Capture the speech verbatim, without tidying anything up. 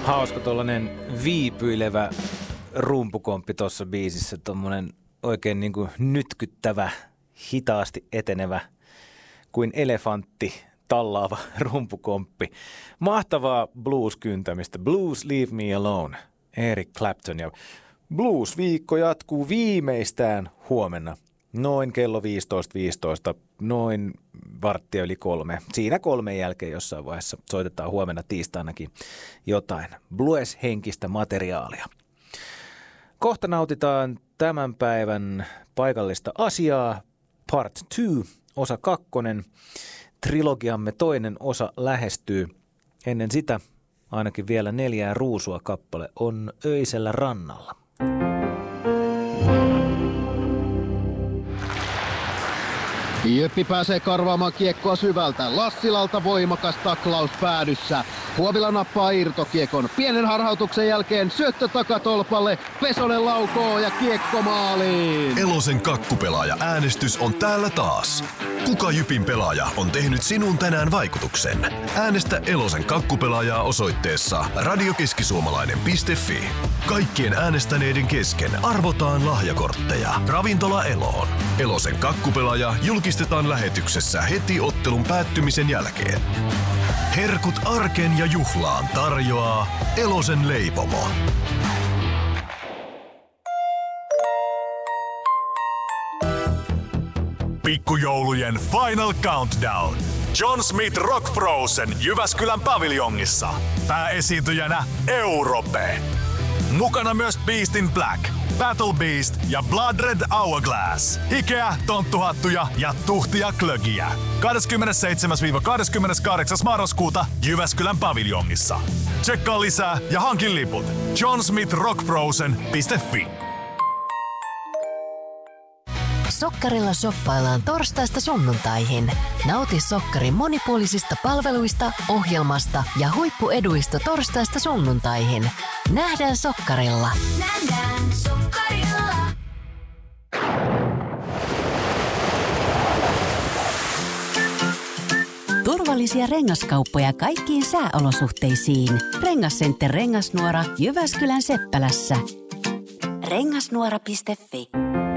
Hauska tollanen viipyilevä rumpukomppi tuossa biisissä, tommonen oikein niinku nytkyttävä, hitaasti etenevä kuin elefantti tallaava rumpukomppi. Mahtavaa blues-kyntämistä. Blues Leave Me Alone, Eric Clapton. Ja blues-viikko jatkuu viimeistään huomenna. Noin kello viisitoista viisitoista, noin varttia yli kolme. Siinä kolmen jälkeen jossain vaiheessa soitetaan huomenna tiistainakin jotain blues-henkistä materiaalia. Kohta nautitaan tämän päivän paikallista asiaa, part two, osa kakkonen. Trilogiamme toinen osa lähestyy. Ennen sitä ainakin vielä neljää ruusua kappale on Öisellä rannalla. Jyppi pääsee karvaamaan kiekkoa syvältä. Lassilalta voimakas taklaus päädyssä. Huovila nappaa irtokiekon. Pienen harhautuksen jälkeen syöttö takatolpalle. Pesonen laukoo ja kiekko maaliin. Elosen kakkupelaaja äänestys on täällä taas. Kuka Jypin pelaaja on tehnyt sinun tänään vaikutuksen? Äänestä Elosen kakkupelaajaa osoitteessa radiokeskisuomalainen piste fi. Kaikkien äänestäneiden kesken arvotaan lahjakortteja. Ravintola Eloon. Elosen kakkupelaaja julkistetaan lähetyksessä heti ottelun päättymisen jälkeen. Herkut arkeen ja juhlaan tarjoaa Elosen leipomo. Pikkujoulujen Final Countdown. John Smith Rock Frozen Jyväskylän paviljongissa. Pääesiintyjänä Europe. Mukana myös Beast in Black, Battle Beast ja Blood Red Hourglass. Hikeä, tonttuhattuja ja tuhtia klögiä. kahdeskymmenesseitsemäs kahdeskymmeneskahdeksas marraskuuta Jyväskylän paviljongissa. Tsekkaa lisää ja hankin liput john smith rock frozen piste fi. Sokkarilla shoppaillaan torstaista sunnuntaihin. Nauti Sokkarin monipuolisista palveluista, ohjelmasta ja huippueduista torstaista sunnuntaihin. Nähdään Sokkarilla. Nähdään Sokkarilla. Turvallisia rengaskauppoja kaikkiin sääolosuhteisiin. Rengascenter Rengasnuora Jyväskylän Seppälässä. rengasnuora piste fi.